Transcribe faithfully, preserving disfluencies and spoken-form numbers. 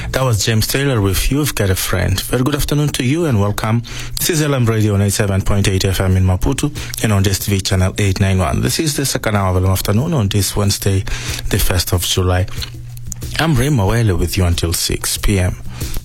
That was James Taylor with You've Got a Friend. Very good afternoon to you and welcome. This is L M Radio on eighty-seven point eight F M in Maputo and on D S T V channel eight ninety-one. This is the second hour of the afternoon on this Wednesday, the first of July. I'm Ray Mawele with you until six p.m.